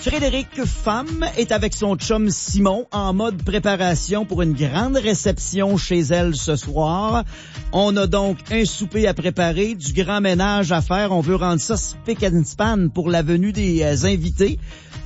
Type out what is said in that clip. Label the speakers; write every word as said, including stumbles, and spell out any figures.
Speaker 1: Frédéric Femme est avec son chum Simon en mode préparation pour une grande réception chez elle ce soir. On a donc un souper à préparer, du grand ménage à faire. On veut rendre ça spick and span pour la venue des euh, invités.